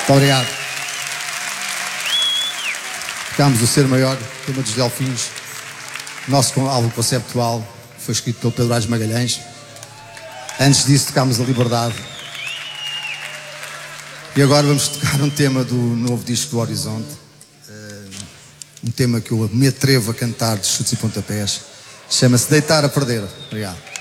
Muito obrigado. Tocámos o Ser Maior, tema dos Delfins. Nosso álbum conceptual foi escrito pelo Pedro Aires Magalhães. Antes disso tocámos a Liberdade. E agora vamos tocar um tema do novo disco do Horizonte. Um tema que eu me atrevo a cantar de chutes e pontapés. Chama-se Deitar a Perder. Obrigado.